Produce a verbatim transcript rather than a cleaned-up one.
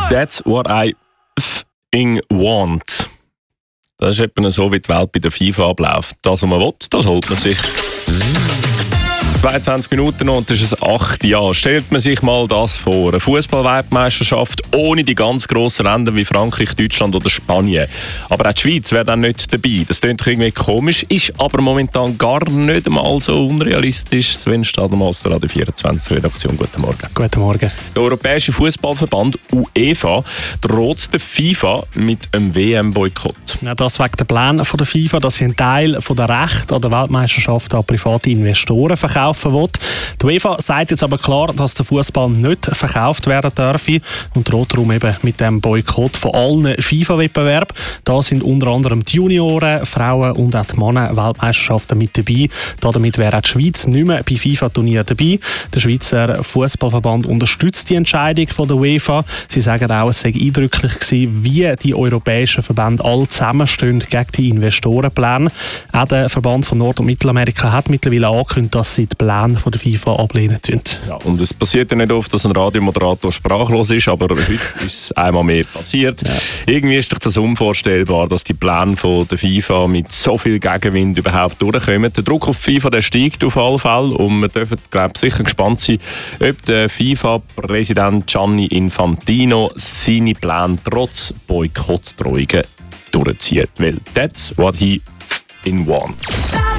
That's what I f***ing want. Das ist etwa so, wie die Welt bei der FIFA abläuft. Das, was man will, das holt man sich. zweiundzwanzig Minuten noch und das ist ein acht Jahr. Stellt man sich mal das vor. Eine Fußball-Weltmeisterschaft ohne die ganz grossen Länder wie Frankreich, Deutschland oder Spanien. Aber auch die Schweiz wäre dann nicht dabei. Das klingt irgendwie komisch, ist aber momentan gar nicht einmal so unrealistisch. Sven Stadelmaster, Radio vierundzwanzig Redaktion. Guten Morgen. Guten Morgen. Der Europäische Fußballverband UEFA droht der FIFA mit einem W M-Boykott. Ja, das wegen der Pläne von der FIFA, dass sie einen Teil von der Rechte an der Weltmeisterschaft an private Investoren verkaufen will. Die UEFA sagt jetzt aber klar, dass der Fußball nicht verkauft werden darf und droht darum eben mit dem Boykott von allen FIFA-Wettbewerben. Da sind unter anderem die Junioren, Frauen und auch die Männer-Weltmeisterschaften mit dabei. Damit wäre auch die Schweiz nicht mehr bei FIFA-Turnieren dabei. Der Schweizer Fußballverband unterstützt die Entscheidung von der UEFA. Sie sagen auch, es sei eindrücklich gewesen, wie die europäischen Verbände alle zusammenstehen gegen die Investorenpläne. Auch der Verband von Nord- und Mittelamerika hat mittlerweile angekündigt, dass sie die Pläne von der FIFA ablehnen tun. Ja, und es passiert ja nicht oft, dass ein Radiomoderator sprachlos ist, aber heute ist es einmal mehr passiert. Ja. Irgendwie ist doch das unvorstellbar, dass die Pläne von der FIFA mit so viel Gegenwind überhaupt durchkommen. Der Druck auf die FIFA der steigt auf alle Fälle und wir dürfen, glaube ich, sicher gespannt sein, ob der FIFA-Präsident Gianni Infantino seine Pläne trotz Boykottdrohungen durchzieht. Weil that's what he f***ing wants.